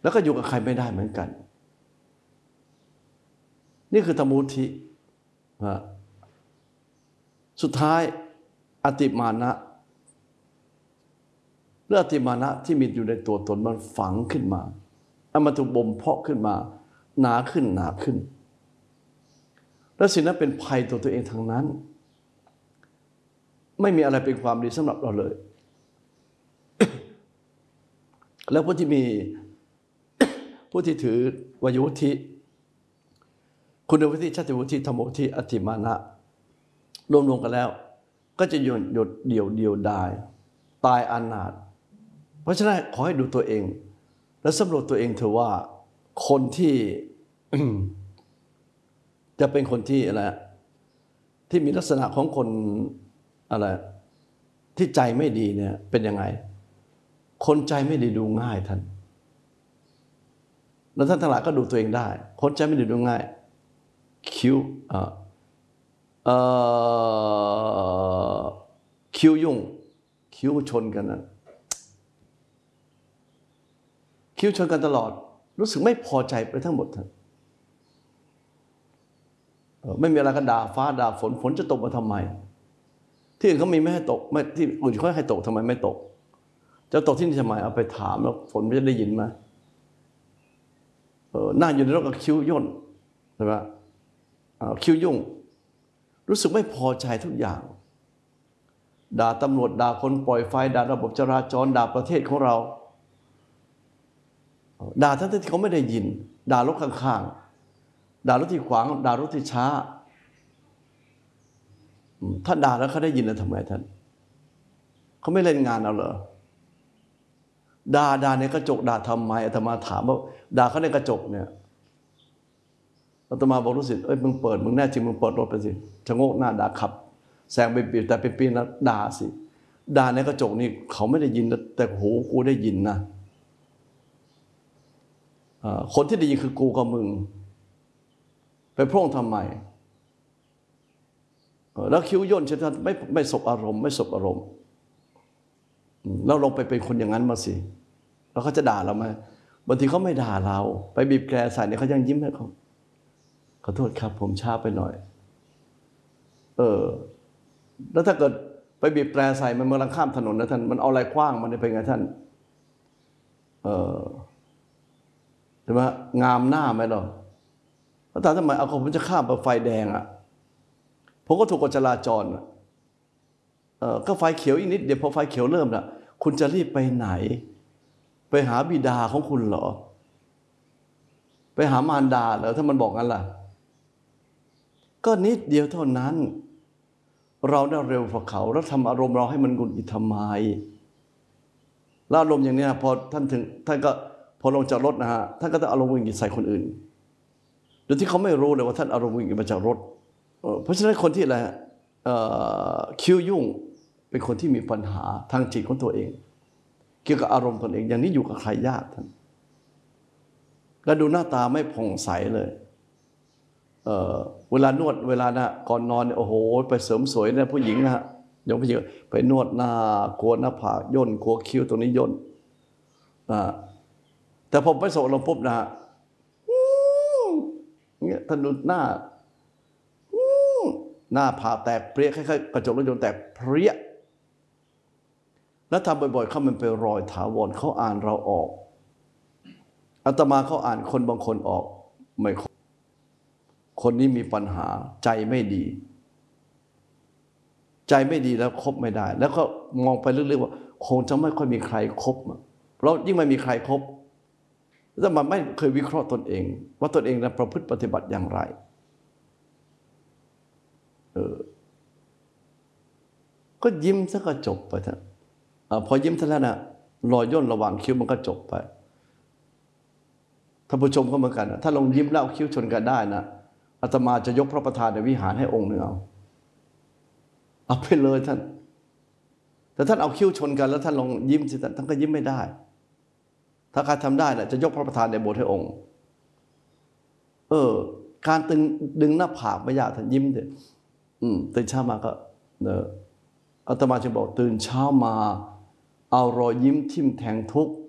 แล้วก็อยู่กับใครไม่ได้เหมือนกันนี่คือธรรมุทิสุดท้ายอติมานะเรื่องอติมานะที่มีอยู่ในตัวตนมันฝังขึ้นมามันถูกบ่มเพาะขึ้นมาหนาขึ้นหนาขึ้นและสิ่งนั้นเป็นภัยตัวเองทั้งนั้นไม่มีอะไรเป็นความดีสำหรับเราเลย แล้วผู้ที่ถือวายวุฒิคุณวุฒิชาติวุฒิธรรมวุฒิอติมานะรวมกันแล้วก็จะหยุดเดี่ยวดายตายอนาถเพราะฉะนั้นขอให้ดูตัวเองและสำรวจตัวเองเถอะว่าคนที่ จะเป็นคนที่อะไรที่มีลักษณะของคนอะไรที่ใจไม่ดีเนี่ยเป็นยังไงคนใจไม่ดีดูง่ายท่านแล้วท่านทั้งหลายก็ดูตัวเองได้คนใจไม่ดีดูง่ายคิ้วคิ้วยุ่งคิ้วชนกันนะคิ้วชนกันตลอดรู้สึกไม่พอใจไปทั้งหมดท่านไม่มีอะไรก็ด่าฟ้าด่าฝนจะตกมาทำไมที่อื่นเขามีไม่ให้ตกไม่ที่อื่นเขาให้ตกทำไมไม่ตกจะตกที่นี่ทำไมเอาไปถามแล้วฝนไม่ได้ยินไหมนั่งอยู่ในรถกับคิ้วย่นใช่ไหมคิ้วยุ่งรู้สึกไม่พอใจทุกอย่างด่าตำรวจด่าคนปล่อยไฟด่าระบบจราจรด่าประเทศของเราด่าทั้งที่เขาไม่ได้ยินด่ารถข้างๆด่ารถที่ขวางด่ารถที่ช้าถ้าด่าแล้วเขาได้ยินแล้วทำไงท่านเขาไม่เล่นงานเอาเหรอด่าในกระจกด่าทำไมอาตมาถามว่าด่าเขาในกระจกเนี่ยอาตมาบอกรู้สึกมึงเปิดมึงแน่จริงมึงเปิดรถไปสิชะโงกหน้าด่าขับแซงไปปีแต่เป็นปีนะด่าสิด่าในกระจกนี่เขาไม่ได้ยินแต่หูกูได้ยินนะคนที่ได้ยินคือกูกับมึงไปพร่องทำไมแล้วคิ้วย่นใช่ไหมไม่สบอารมณ์ไม่สบอารมณ์แล้วลงไปเป็นคนอย่างนั้นมาสิแล้วเขาจะด่าเราไหมบางทีเขาไม่ด่าเราไปบีบแกใส่เนี่ยเขายังยิ้มให้เขาขอโทษครับผมช้าไปหน่อยแล้วถ้าเกิดไปบีบแตรใส่มันกำลังข้ามถนนนะท่านมันเอาอะไรคว้างมันเป็นไงท่านใช่ไหมงามหน้าไหมหรอแล้วแต่ทำไมเอาผมจะข้ามไปไฟแดงผมก็ถูกกฎจราจรก็ไฟเขียวอีกนิดเดี๋ยวพอไฟเขียวเริ่มละคุณจะรีบไปไหนไปหาบิดาของคุณเหรอไปหามารดาเหรอถ้ามันบอกงั้นล่ะก็นิดเดียวเท่านั้นเราได้เร็วกว่าเขาแล้วทำอารมณ์เราให้มันหงุดหงิดทำไมแล้วอารมณ์อย่างนี้พอท่านก็พอลงจากรถนะฮะท่านก็ต้องอารมณ์หงุดหงิดใส่คนอื่นโดยที่เขาไม่รู้เลยว่าท่านอารมณ์หงุดหงิดมาจากรถเพราะฉะนั้นคนที่อะไรคิ้วยุ่งเป็นคนที่มีปัญหาทางจิตของตัวเองเกี่ยวกับอารมณ์ตนเองอย่างนี้อยู่กับใครยากท่านแล้วดูหน้าตาไม่ผ่องใสเลยเวลานวดเวลานะก่อนนอนเนี่ยโอ้โหไปเสริมสวยเนี่ยผู้หญิงนะฮะยกผู้หญิงไปนวดหน้ากลัวหน้าผากย่นกลัวคิ้วตรงนี้ย่นแต่พอไปโสดลงปุ๊บนะฮะเนี่ยท่านดูหน้าผ่าแตกเปรี้ยคล้ายๆกระจกรถยนต์แตกเปรี้ยแล้วทำบ่อยๆเขามันเป็นรอยถาวรเขาอ่านเราออกอาตมาเขาอ่านคนบางคนออกไม่คนนี้มีปัญหาใจไม่ดีใจไม่ดีแล้วคบไม่ได้แล้วก็มองไปเรื่อยๆว่าคงจะไม่ค่อยมีใครคบเพราะยิ่งไม่มีใครคบแล้วมันไม่เคยวิเคราะห์ตนเองว่าตนเองนั้นประพฤติปฏิบัติอย่างไรก็ยิ้มซะก็จบไปเถอะพอยิ้มซะแล้วนะรอยย่นระหว่างคิ้วมันก็จบไปท่านผู้ชมก็เหมือนกันถ้าลงยิ้มแล้วคิ้วชนกันได้นะอาตมาจะยกพระประธานในวิหารให้องค์หนึ่งเอาไปเลยท่านแต่ท่านเอาคิ้วชนกันแล้วท่านลองยิ้มสิท่านก็ยิ้มไม่ได้ถ้าใครทำได้นะจะยกพระประธานในโบสถ์ให้องค์การดึงหน้าผากไม่ยากท่านยิ้มเถอะตื่นเช้ามาก็อาตมาจะบอกตื่นเช้ามาเอารอยยิ้มทิ่มแทงทุกข์